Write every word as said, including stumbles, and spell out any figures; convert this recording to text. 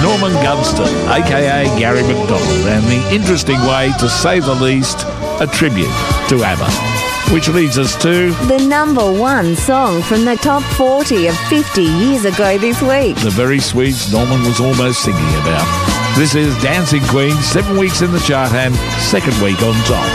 Norman Gunston, a k a. Gary McDonald, and the interesting way, to say the least, a tribute to ABBA. Which leads us to the number one song from the top forty of fifty years ago this week. the very Swedes Norman was almost singing about. This is Dancing Queen, seven weeks in the chart and second week on top.